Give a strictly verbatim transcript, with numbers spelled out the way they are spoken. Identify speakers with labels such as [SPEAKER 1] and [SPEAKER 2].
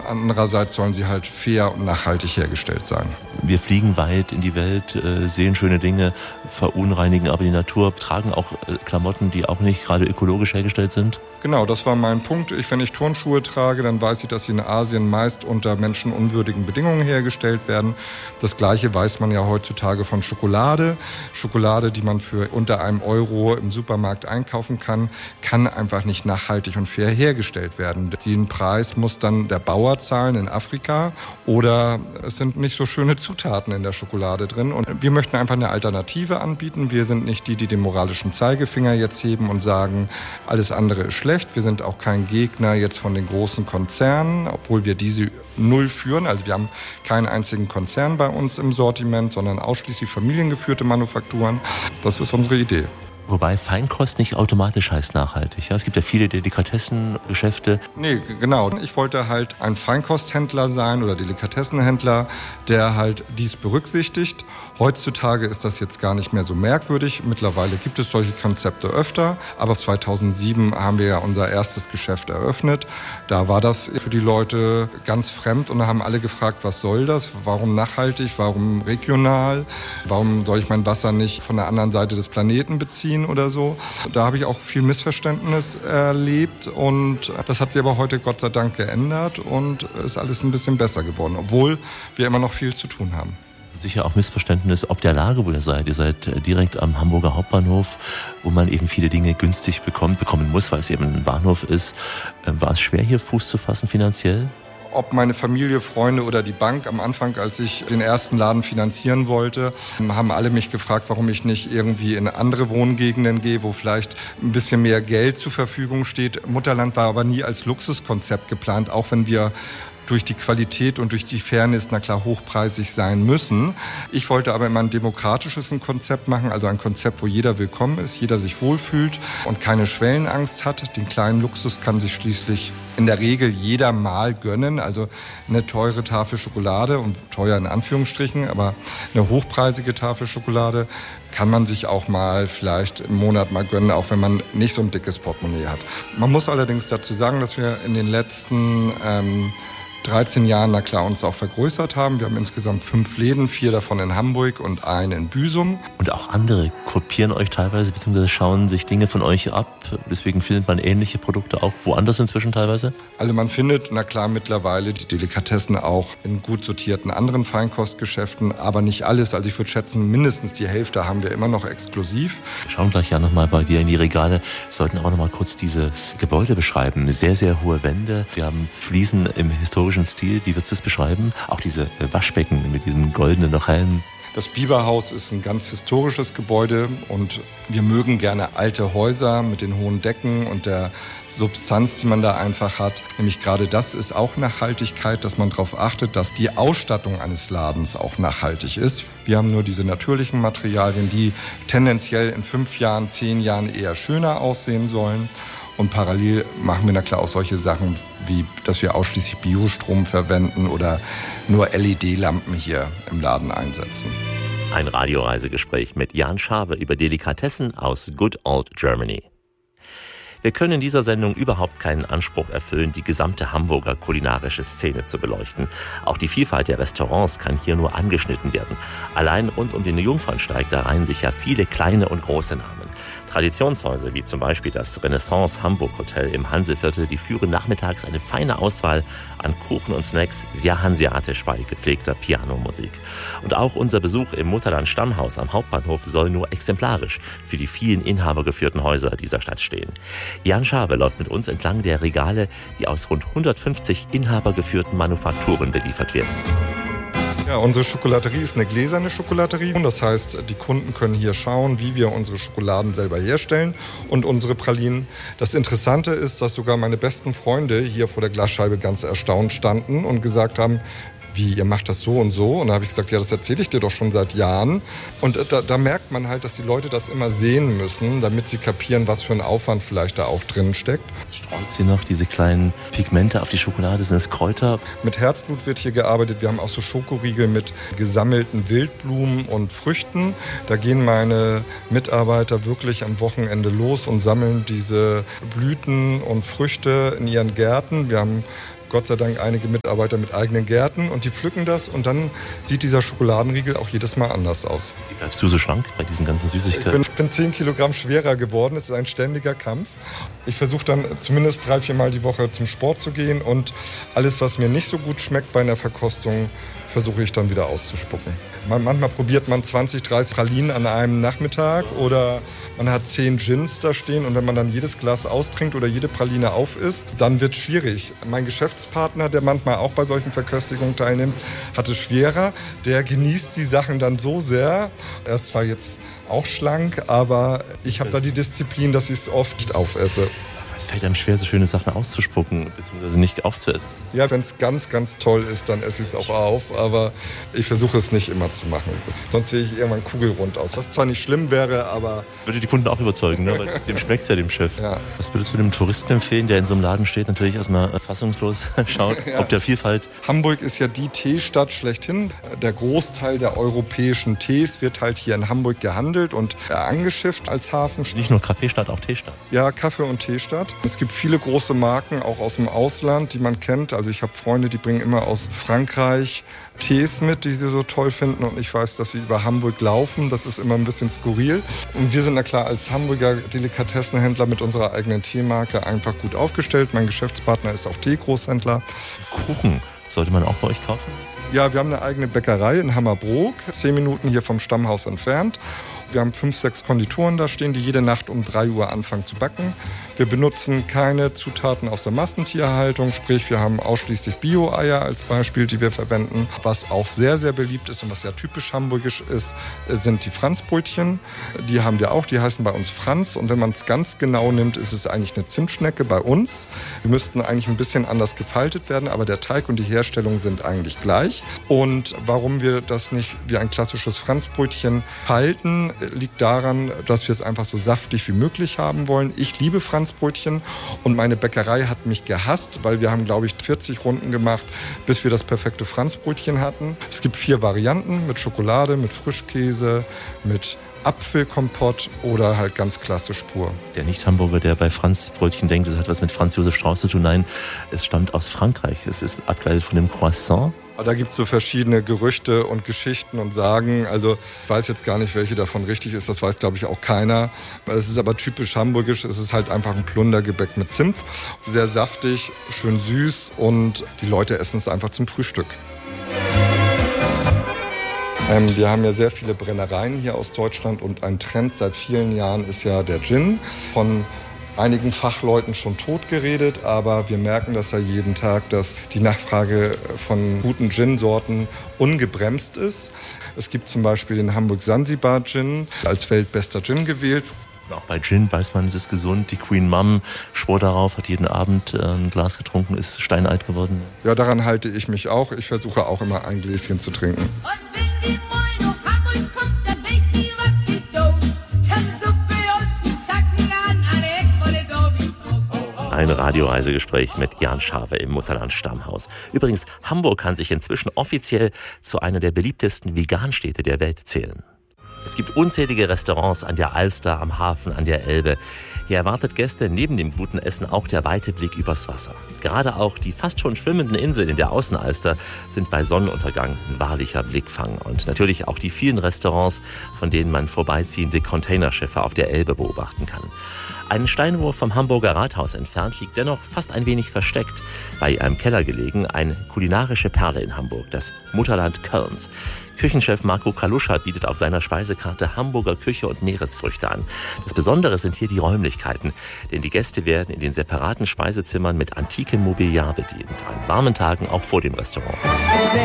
[SPEAKER 1] andererseits sollen sie halt fair und nachhaltig hergestellt sein.
[SPEAKER 2] Wir fliegen weit in die Welt, sehen schöne Dinge, verunreinigen aber die Natur, tragen auch Klamotten, die auch nicht gerade ökologisch hergestellt sind.
[SPEAKER 1] Genau, das war mein Punkt. Ich, wenn ich Turnschuhe trage, dann weiß ich, dass sie in Asien meist unter menschenunwürdigen Bedingungen hergestellt werden. Das Gleiche weiß man ja heutzutage von Schokolade. Schokolade, die man für unter einem Euro im Supermarkt einkaufen kann, kann einfach nicht nachhaltig und fair hergestellt werden. Den Preis muss dann der Bauer zahlen in Afrika oder es sind nicht so schöne Zutaten in der Schokolade drin. Und wir möchten einfach eine Alternative anbieten. Wir sind nicht die, die den moralischen Zeigefinger jetzt heben und sagen, alles andere ist schlecht. Wir sind auch kein Gegner jetzt von den großen Konzernen, obwohl wir diese null führen. Also wir haben keinen einzigen Konzern bei uns im Sortiment, sondern ausschließlich familiengeführte Manufakturen. Das ist unsere Idee.
[SPEAKER 2] Wobei Feinkost nicht automatisch heißt nachhaltig. Ja, es gibt ja viele Delikatessengeschäfte.
[SPEAKER 1] Nee, genau. Ich wollte halt ein Feinkosthändler sein oder Delikatessenhändler, der halt dies berücksichtigt. Heutzutage ist das jetzt gar nicht mehr so merkwürdig. Mittlerweile gibt es solche Konzepte öfter. Aber zweitausendsieben haben wir ja unser erstes Geschäft eröffnet. Da war das für die Leute ganz fremd und da haben alle gefragt, was soll das? Warum nachhaltig? Warum regional? Warum soll ich mein Wasser nicht von der anderen Seite des Planeten beziehen oder so? Da habe ich auch viel Missverständnis erlebt und das hat sich aber heute Gott sei Dank geändert und ist alles ein bisschen besser geworden, obwohl wir immer noch viel zu tun haben.
[SPEAKER 2] Sicher auch Missverständnis ob der Lage, wo ihr seid. Ihr seid direkt am Hamburger Hauptbahnhof, wo man eben viele Dinge günstig bekommt, bekommen muss, weil es eben ein Bahnhof ist. War es schwer, hier Fuß zu fassen finanziell?
[SPEAKER 1] Ob meine Familie, Freunde oder die Bank am Anfang, als ich den ersten Laden finanzieren wollte, haben alle mich gefragt, warum ich nicht irgendwie in andere Wohngegenden gehe, wo vielleicht ein bisschen mehr Geld zur Verfügung steht. Mutterland war aber nie als Luxuskonzept geplant, auch wenn wir durch die Qualität und durch die Fairness, na klar, hochpreisig sein müssen. Ich wollte aber immer ein demokratisches Konzept machen, also ein Konzept, wo jeder willkommen ist, jeder sich wohlfühlt und keine Schwellenangst hat. Den kleinen Luxus kann sich schließlich in der Regel jeder mal gönnen, also eine teure Tafel Schokolade und teuer in Anführungsstrichen, aber eine hochpreisige Tafel Schokolade kann man sich auch mal vielleicht im Monat mal gönnen, auch wenn man nicht so ein dickes Portemonnaie hat. Man muss allerdings dazu sagen, dass wir in den letzten ähm, dreizehn Jahren, na klar, uns auch vergrößert haben. Wir haben insgesamt fünf Läden, vier davon in Hamburg und einen in Büsum.
[SPEAKER 2] Und auch andere kopieren euch teilweise, beziehungsweise schauen sich Dinge von euch ab. Deswegen findet man ähnliche Produkte auch woanders inzwischen teilweise?
[SPEAKER 1] Also man findet, na klar, mittlerweile die Delikatessen auch in gut sortierten anderen Feinkostgeschäften, aber nicht alles. Also ich würde schätzen, mindestens die Hälfte haben wir immer noch exklusiv.
[SPEAKER 2] Wir schauen gleich ja nochmal bei dir in die Regale. Wir sollten auch nochmal kurz dieses Gebäude beschreiben. Sehr, sehr hohe Wände. Wir haben Fliesen im historischen Stil, wie würdest du es beschreiben? Auch diese Waschbecken mit diesen goldenen noch hellen.
[SPEAKER 1] Das Biberhaus ist ein ganz historisches Gebäude und wir mögen gerne alte Häuser mit den hohen Decken und der Substanz, die man da einfach hat. Nämlich gerade das ist auch Nachhaltigkeit, dass man darauf achtet, dass die Ausstattung eines Ladens auch nachhaltig ist. Wir haben nur diese natürlichen Materialien, die tendenziell in fünf Jahren, zehn Jahren eher schöner aussehen sollen. Und parallel machen wir na klar auch solche Sachen, wie dass wir ausschließlich Biostrom verwenden oder nur L E D-Lampen hier im Laden einsetzen.
[SPEAKER 2] Ein Radioreisegespräch mit Jan Schawe über Delikatessen aus Good Old Germany. Wir können in dieser Sendung überhaupt keinen Anspruch erfüllen, die gesamte Hamburger kulinarische Szene zu beleuchten. Auch die Vielfalt der Restaurants kann hier nur angeschnitten werden. Allein rund um den Jungfernsteig, da reihen sich ja viele kleine und große Namen. Traditionshäuser wie zum Beispiel das Renaissance Hamburg Hotel im Hanseviertel, die führen nachmittags eine feine Auswahl an Kuchen und Snacks, sehr hanseatisch bei gepflegter Pianomusik. Und auch unser Besuch im Mutterland Stammhaus am Hauptbahnhof soll nur exemplarisch für die vielen inhabergeführten Häuser dieser Stadt stehen. Jan Schawe läuft mit uns entlang der Regale, die aus rund hundertfünfzig inhabergeführten Manufakturen beliefert werden.
[SPEAKER 1] Ja, unsere Schokolaterie ist eine gläserne Schokolaterie. Das heißt, die Kunden können hier schauen, wie wir unsere Schokoladen selber herstellen und unsere Pralinen. Das Interessante ist, dass sogar meine besten Freunde hier vor der Glasscheibe ganz erstaunt standen und gesagt haben, wie, ihr macht das so und so? Und da habe ich gesagt, ja, das erzähle ich dir doch schon seit Jahren. Und da, da merkt man halt, dass die Leute das immer sehen müssen, damit sie kapieren, was für ein Aufwand vielleicht da auch drin steckt.
[SPEAKER 2] Streut sie noch diese kleinen Pigmente auf die Schokolade? Sind das Kräuter?
[SPEAKER 1] Mit Herzblut wird hier gearbeitet. Wir haben auch so Schokoriegel mit gesammelten Wildblumen und Früchten. Da gehen meine Mitarbeiter wirklich am Wochenende los und sammeln diese Blüten und Früchte in ihren Gärten. Wir haben Gott sei Dank einige Mitarbeiter mit eigenen Gärten und die pflücken das und dann sieht dieser Schokoladenriegel auch jedes Mal anders aus.
[SPEAKER 2] Wie bleibst du so schlank bei diesen ganzen Süßigkeiten?
[SPEAKER 1] Ich bin, bin zehn Kilogramm schwerer geworden. Es ist ein ständiger Kampf. Ich versuche dann zumindest drei, vier Mal die Woche zum Sport zu gehen und alles, was mir nicht so gut schmeckt bei einer Verkostung, versuche ich dann wieder auszuspucken. Man, manchmal probiert man zwanzig, dreißig Pralinen an einem Nachmittag oder man hat zehn Gins da stehen und wenn man dann jedes Glas austrinkt oder jede Praline aufisst, dann wird es schwierig. Mein Geschäftspartner, der manchmal auch bei solchen Verköstigungen teilnimmt, hat es schwerer. Der genießt die Sachen dann so sehr. Er ist zwar jetzt auch schlank, aber ich habe da die Disziplin, dass ich es oft nicht aufesse.
[SPEAKER 2] Es fällt einem schwer, so schöne Sachen auszuspucken, beziehungsweise nicht aufzuessen.
[SPEAKER 1] Ja, wenn es ganz, ganz toll ist, dann esse ich es auch auf, aber ich versuche es nicht immer zu machen. Sonst sehe ich irgendwann kugelrund aus, was zwar nicht schlimm wäre, aber...
[SPEAKER 2] Würde die Kunden auch überzeugen, ne? Weil dem schmeckt ja dem Chef.
[SPEAKER 1] Ja.
[SPEAKER 2] Was würdest du dem Touristen empfehlen, der in so einem Laden steht, natürlich erstmal fassungslos schaut, ja. Ob der Vielfalt...
[SPEAKER 1] Hamburg ist ja die Teestadt schlechthin. Der Großteil der europäischen Tees wird halt hier in Hamburg gehandelt und angeschifft als Hafen.
[SPEAKER 2] Nicht nur Kaffeestadt, auch Teestadt.
[SPEAKER 1] Ja, Kaffee- und Teestadt. Es gibt viele große Marken, auch aus dem Ausland, die man kennt. Also ich habe Freunde, die bringen immer aus Frankreich Tees mit, die sie so toll finden. Und ich weiß, dass sie über Hamburg laufen. Das ist immer ein bisschen skurril. Und wir sind na klar als Hamburger Delikatessenhändler mit unserer eigenen Teemarke einfach gut aufgestellt. Mein Geschäftspartner ist auch Teegroßhändler.
[SPEAKER 2] Kuchen sollte man auch bei euch kaufen?
[SPEAKER 1] Ja, wir haben eine eigene Bäckerei in Hammerbrook, zehn Minuten hier vom Stammhaus entfernt. Wir haben fünf, sechs Konditoren da stehen, die jede Nacht um drei Uhr anfangen zu backen. Wir benutzen keine Zutaten aus der Massentierhaltung, sprich wir haben ausschließlich Bio-Eier als Beispiel, die wir verwenden. Was auch sehr, sehr beliebt ist und was ja typisch hamburgisch ist, sind die Franzbrötchen. Die haben wir auch, die heißen bei uns Franz. Und wenn man es ganz genau nimmt, ist es eigentlich eine Zimtschnecke bei uns. Die müssten eigentlich ein bisschen anders gefaltet werden, aber der Teig und die Herstellung sind eigentlich gleich. Und warum wir das nicht wie ein klassisches Franzbrötchen falten, liegt daran, dass wir es einfach so saftig wie möglich haben wollen. Ich liebe Franzbrötchen und meine Bäckerei hat mich gehasst, weil wir haben, glaube ich, vierzig Runden gemacht, bis wir das perfekte Franzbrötchen hatten. Es gibt vier Varianten mit Schokolade, mit Frischkäse, mit Apfelkompott oder halt ganz klassisch pur.
[SPEAKER 2] Der Nicht-Hamburger, der bei Franzbrötchen denkt, das hat was mit Franz Josef Strauß zu tun. Nein, es stammt aus Frankreich. Es ist abgeleitet von dem Croissant.
[SPEAKER 1] Da gibt es so verschiedene Gerüchte und Geschichten und Sagen. Also ich weiß jetzt gar nicht, welche davon richtig ist. Das weiß, glaube ich, auch keiner. Es ist aber typisch hamburgisch. Es ist halt einfach ein Plundergebäck mit Zimt. Sehr saftig, schön süß und die Leute essen es einfach zum Frühstück. Ähm, wir haben ja sehr viele Brennereien hier aus Deutschland und ein Trend seit vielen Jahren ist ja der Gin. Von einigen Fachleuten schon totgeredet, aber wir merken das ja jeden Tag, dass die Nachfrage von guten Gin-Sorten ungebremst ist. Es gibt zum Beispiel den Hamburg-Sansibar Gin als weltbester Gin gewählt.
[SPEAKER 2] Auch bei Gin weiß man, es ist gesund. Die Queen Mum schwor darauf, hat jeden Abend ein Glas getrunken, ist steinalt geworden.
[SPEAKER 1] Ja, daran halte ich mich auch. Ich versuche auch immer ein Gläschen zu trinken.
[SPEAKER 2] Ein Radioreisegespräch mit Jan Schawe im Mutterland-Stammhaus. Übrigens, Hamburg kann sich inzwischen offiziell zu einer der beliebtesten Veganstädte der Welt zählen. Es gibt unzählige Restaurants an der Alster, am Hafen, an der Elbe. Hier erwartet Gäste neben dem guten Essen auch der weite Blick übers Wasser. Gerade auch die fast schon schwimmenden Inseln in der Außenalster sind bei Sonnenuntergang ein wahrlicher Blickfang. Und natürlich auch die vielen Restaurants, von denen man vorbeiziehende Containerschiffe auf der Elbe beobachten kann. Einen Steinwurf vom Hamburger Rathaus entfernt liegt dennoch fast ein wenig versteckt, bei einem Keller gelegen, eine kulinarische Perle in Hamburg, das Mutterland Kölns. Küchenchef Marco Kaluscha bietet auf seiner Speisekarte Hamburger Küche und Meeresfrüchte an. Das Besondere sind hier die Räumlichkeiten, denn die Gäste werden in den separaten Speisezimmern mit antikem Mobiliar bedient, an warmen Tagen auch vor dem Restaurant.